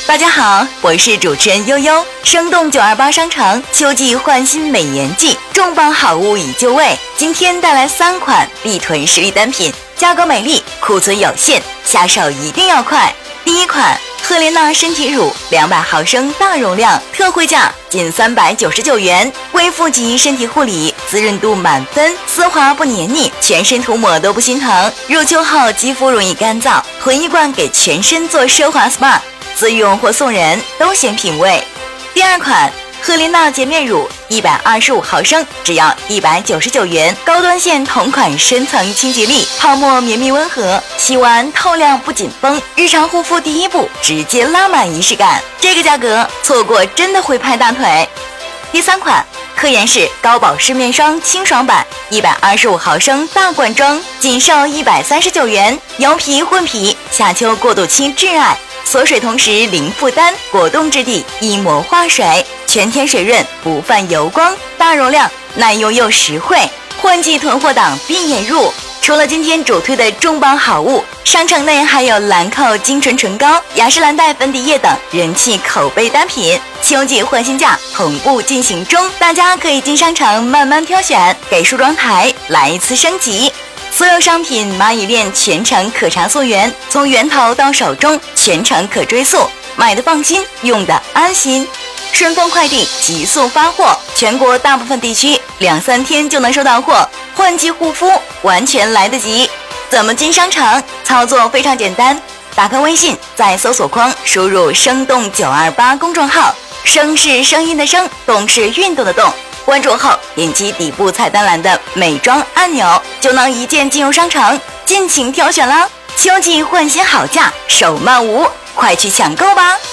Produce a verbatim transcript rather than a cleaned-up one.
大家好，我是主持人悠悠。生动九二八商场秋季换新美颜季，重磅好物已就位。今天带来三款必囤实力单品，价格美丽，库存有限，下手一定要快。第一款赫莲娜身体乳两百毫升大容量，特惠价仅三百九十九元，微负极身体护理，滋润度满分，丝滑不黏腻，全身涂抹都不心疼。入秋后肌肤容易干燥，囤一罐给全身做奢华 S P A， 自用或送人都显品味。第二款赫莲娜洁面乳一百二十五毫升，只要一百九十九元，高端线同款深层清洁力，泡沫绵密温和，洗完透亮不紧绷，日常护肤第一步直接拉满仪式感，这个价格错过真的会拍大腿。第三款科颜氏高保湿面霜清爽版一百二十五毫升大罐装，仅售一百三十九元，油皮混皮，夏秋过渡期挚爱，锁水同时零负担，果冻质地一膜化水，全天水润不泛油光，大容量耐用又实惠，换季囤货档必眼入。除了今天主推的重磅好物，商城内还有兰蔻精纯唇膏、雅诗兰黛粉底液等人气口碑单品，秋季换新价同步进行中，大家可以进商场慢慢挑选，给梳妆台来一次升级。所有商品蚂蚁链全程可查溯源，从源头到手中全程可追溯，买的放心，用的安心。顺丰快递急速发货，全国大部分地区两三天就能收到货，换季护肤完全来得及。怎么进商场？操作非常简单，打开微信，在搜索框输入生动九二八公众号，声是声音的声，动是运动的动，关注后点击底部菜单栏的美妆按钮，就能一键进入商城，尽情挑选啦！秋季换新好价，手慢无，快去抢购吧！